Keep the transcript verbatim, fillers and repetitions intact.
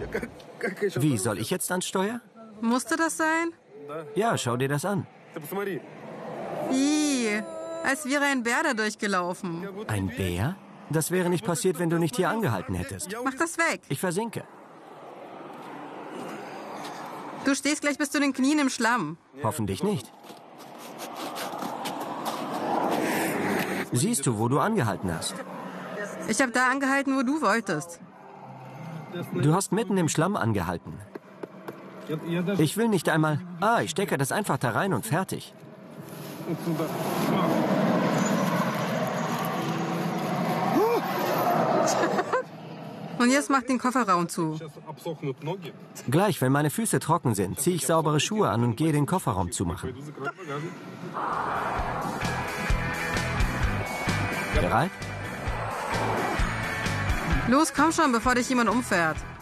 Wie, soll ich jetzt ans Steuer? Musste das sein? Ja, schau dir das an. Ih, als wäre ein Bär da durchgelaufen. Ein Bär? Das wäre nicht passiert, wenn du nicht hier angehalten hättest. Mach das weg. Ich versinke. Du stehst gleich bis zu den Knien im Schlamm. Hoffentlich nicht. Siehst du, wo du angehalten hast? Ich habe da angehalten, wo du wolltest. Du hast mitten im Schlamm angehalten. Ich will nicht einmal... Ah, ich stecke das einfach da rein und fertig. Und jetzt mach den Kofferraum zu. Gleich, wenn meine Füße trocken sind, ziehe ich saubere Schuhe an und gehe den Kofferraum zumachen. Bereit? Los, komm schon, bevor dich jemand umfährt.